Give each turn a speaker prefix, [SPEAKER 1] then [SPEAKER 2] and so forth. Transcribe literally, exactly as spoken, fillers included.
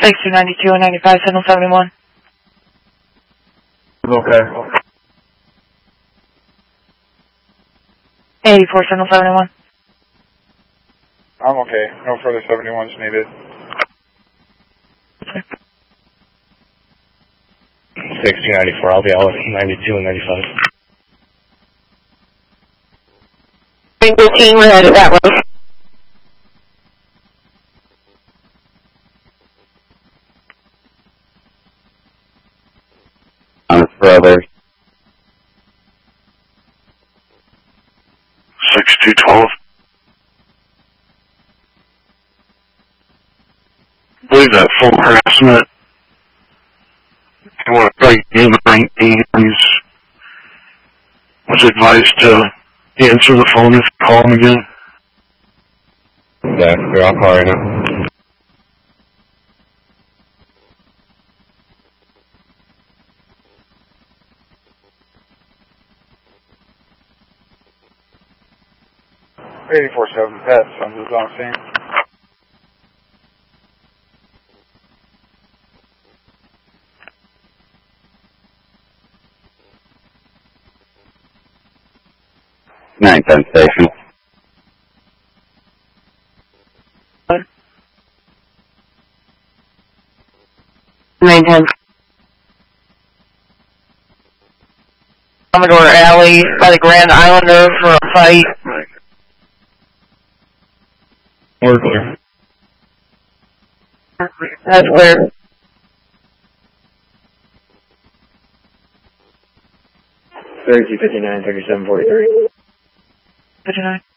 [SPEAKER 1] sixty-two ninety-two and ninety-five, signal seventy-one.
[SPEAKER 2] Okay.
[SPEAKER 1] eighty-four, signal seventy-one.
[SPEAKER 2] I'm okay. No further seventy-ones needed.
[SPEAKER 3] sixty ninety-four, I'll be out at ninety-two and ninety-five.
[SPEAKER 1] fifteen, we're headed that way.
[SPEAKER 4] On his brother.
[SPEAKER 5] sixty-two twelve. I believe that full harassment. You want to break in the nineteen. He's was advised to answer the phone if you call him again.
[SPEAKER 3] Yeah, we're on call right now.
[SPEAKER 2] eighty-four seven, Pat, I'm just on scene.
[SPEAKER 4] nine ten station.
[SPEAKER 1] nine ten. Commodore Alley by the Grand Islander for a fight.
[SPEAKER 3] We're clear.
[SPEAKER 1] That's clear.
[SPEAKER 6] thirty-two fifty-nine, thirty-seven forty-three.
[SPEAKER 1] fifty-nine.